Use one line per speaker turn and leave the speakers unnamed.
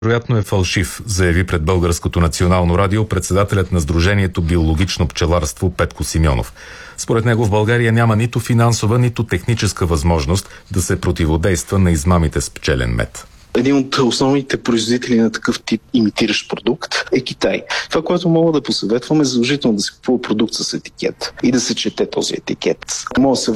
вероятно е фалшив, заяви пред Българското национално радио председателят на Сдружението Биологично пчеларство Петко Симеонов. Според него в България няма нито финансова, нито техническа възможност да се противодейства на измамите с пчелен мед.
Един от основните производители на такъв тип имитиращ продукт е Китай. Това, което мога да посъветвам, е задължително да се купува продукт с етикет и да се чете този етикет. Мога да се